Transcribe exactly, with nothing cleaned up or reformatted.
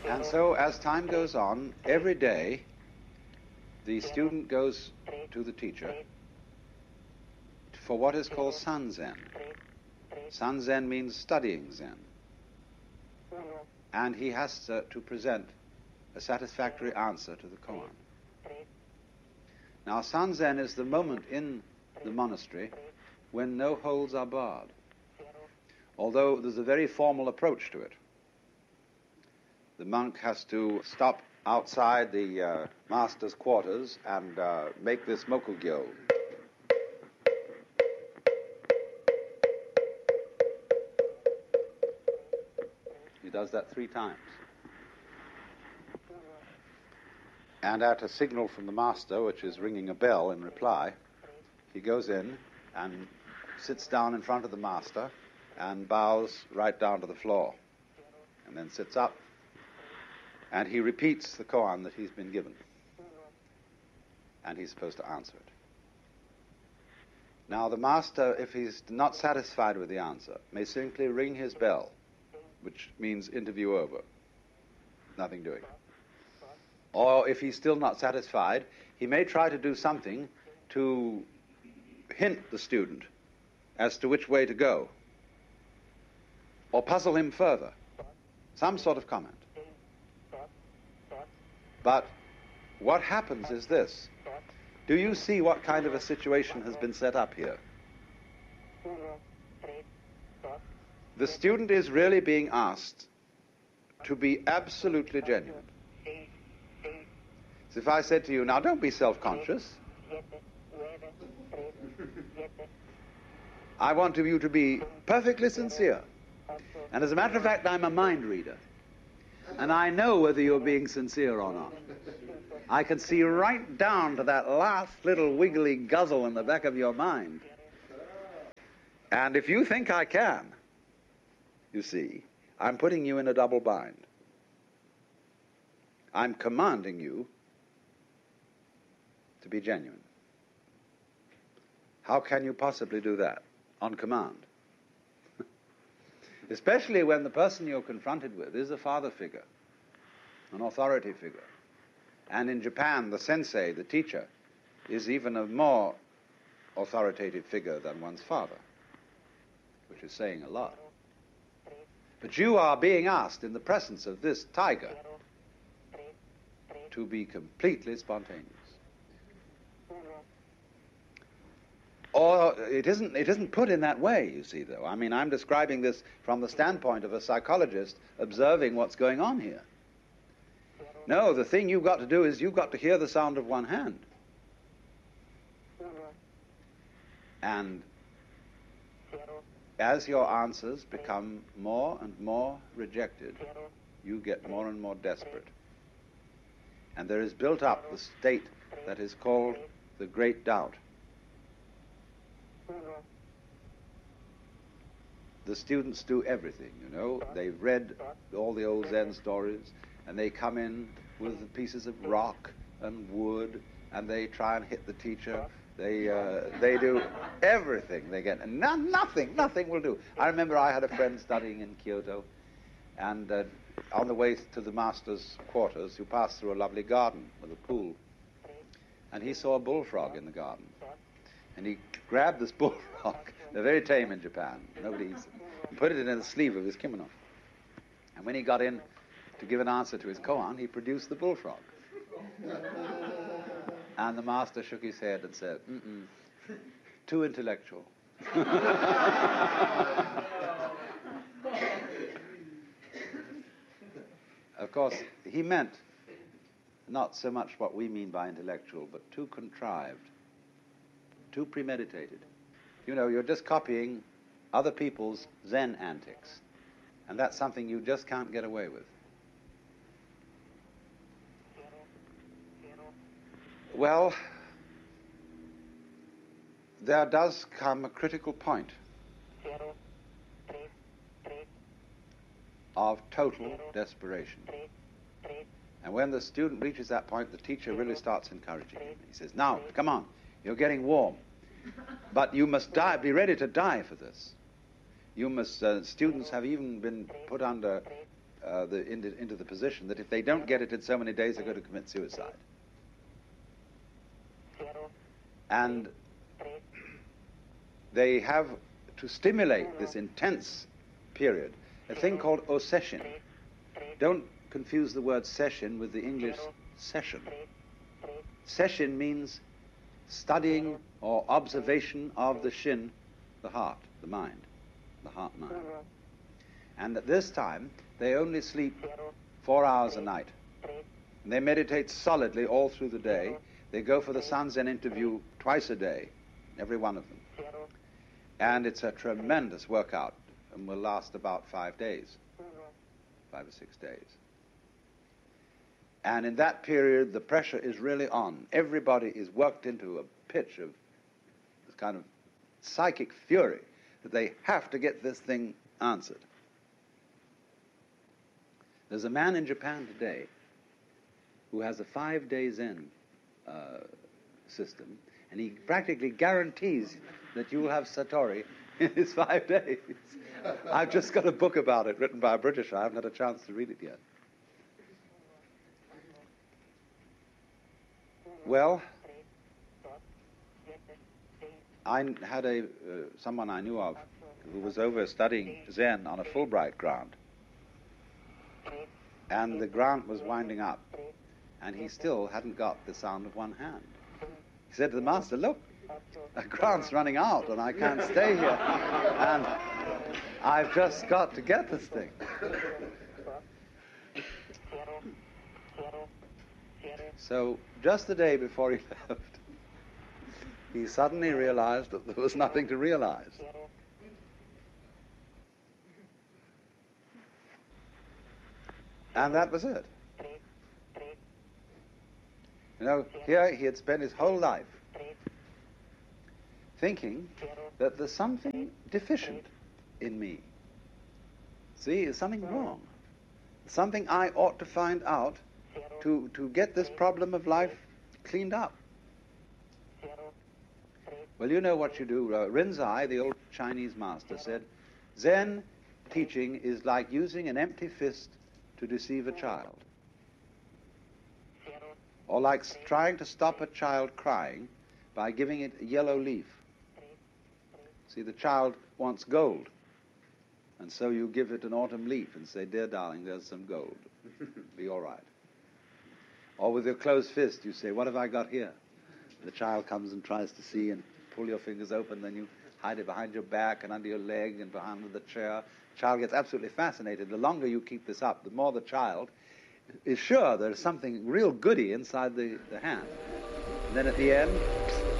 And so as time goes on, every day the student goes to the teacher for what is called Sanzen. Sanzen means studying Zen. And he has to, to present a satisfactory answer to the koan. Now, Sanzen is the moment in the monastery when no holds are barred, although there's a very formal approach to it. The monk has to stop outside the uh, master's quarters and uh, make this mokugyo. He does that three times. And at a signal from the master, which is ringing a bell in reply, he goes in and sits down in front of the master and bows right down to the floor, and then sits up. And he repeats the koan that he's been given. And he's supposed to answer it. Now the master, if he's not satisfied with the answer, may simply ring his bell, which means interview over. Nothing doing. Or if he's still not satisfied, he may try to do something to hint the student as to which way to go, or puzzle him further. Some sort of comment. But what happens is this. Do you see what kind of a situation has been set up here? The student is really being asked to be absolutely genuine. So if I said to you, now don't be self-conscious. I want you to be perfectly sincere. And as a matter of fact, I'm a mind reader. And I know whether you're being sincere or not. I can see right down to that last little wiggly guzzle in the back of your mind. And if you think I can, you see, I'm putting you in a double bind. I'm commanding you to be genuine. How can you possibly do that on command? Especially when the person you're confronted with is a father figure, an authority figure. And in Japan, the sensei, the teacher, is even a more authoritative figure than one's father, which is saying a lot. But you are being asked in the presence of this tiger to be completely spontaneous. Or it isn't, it isn't put in that way, you see, though. I mean, I'm describing this from the standpoint of a psychologist observing what's going on here. No, the thing you've got to do is you've got to hear the sound of one hand. And as your answers become more and more rejected, you get more and more desperate. And there is built up the state that is called the great doubt. The students do everything, you know. They've read all the old Zen stories, and they come in with pieces of rock and wood, and they try and hit the teacher. They uh, they do everything they get, and no, nothing, nothing will do. I remember I had a friend studying in Kyoto, and uh, on the way to the master's quarters, you pass through a lovely garden with a pool, and he saw a bullfrog in the garden. And he grabbed this bullfrog, they're very tame in Japan, nobody eats them, and put it in the sleeve of his kimono. And when he got in to give an answer to his koan, he produced the bullfrog. And the master shook his head and said, mm-mm, too intellectual. Of course, he meant not so much what we mean by intellectual, but too contrived. Too premeditated. You know, you're just copying other people's Zen antics. And that's something you just can't get away with. Well, there does come a critical point of total desperation. And when the student reaches that point, the teacher really starts encouraging him. He says, now, come on. You're getting warm, but you must die, be ready to die for this. You must, uh, students have even been put under uh, the, into, into the position that if they don't get it in so many days, they're going to commit suicide. And they have to stimulate this intense period a thing called ossession. Don't confuse the word session with the English session. Session means studying or observation of the shin, the heart, the mind, the heart-mind. And at this time, they only sleep four hours a night. And they meditate solidly all through the day. They go for the Sanzen interview twice a day, every one of them. And it's a tremendous workout and will last about five days, five or six days. And in that period, the pressure is really on. Everybody is worked into a pitch of this kind of psychic fury that they have to get this thing answered. There's a man in Japan today who has a five-day Zen uh, system, and he practically guarantees that you will have Satori in his five days. I've just got a book about it written by a Britisher. I haven't had a chance to read it yet. Well, I had a uh, someone I knew of who was over studying Zen on a Fulbright grant, and the grant was winding up, and he still hadn't got the sound of one hand. He said to the master, "Look, the grant's running out, and I can't stay here, and I've just got to get this thing." So just the day before he left, he suddenly realized that there was nothing to realize. And that was it. You know, here he had spent his whole life thinking that there's something deficient in me. See, there's something wrong. Something I ought to find out to, to get this problem of life cleaned up. Well, you know what you do. Uh, Rinzai, the old Chinese master, said, Zen teaching is like using an empty fist to deceive a child. Or like s- trying to stop a child crying by giving it a yellow leaf. See, the child wants gold. And so you give it an autumn leaf and say, "Dear darling, there's some gold. Be all right." Or with your closed fist, you say, "What have I got here?" The child comes and tries to see and pull your fingers open, then you hide it behind your back and under your leg and behind the chair. The child gets absolutely fascinated. The longer you keep this up, the more the child is sure there's something real goody inside the, the hand. And then at the end,